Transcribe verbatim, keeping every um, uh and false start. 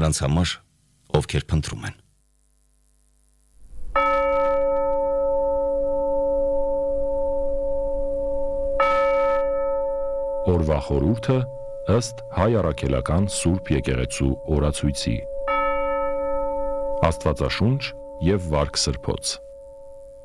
նրանց համար, ովքեր փնտրում են։ Օրվա խորհուրդը ըստ Հայ առաքելական Սուրբ եկեղեցու օրացույցի։ Աստվածաշունչ և վարք սրբոց։